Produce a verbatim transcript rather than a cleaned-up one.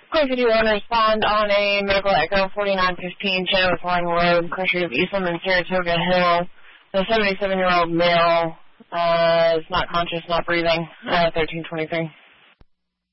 Course, you want to respond on a medical echo forty-nine fifteen Chenoweth Line Road, Country of Eastland and Saratoga Hill. The seventy-seven-year-old male uh, is not conscious, not breathing, uh, thirteen twenty-three.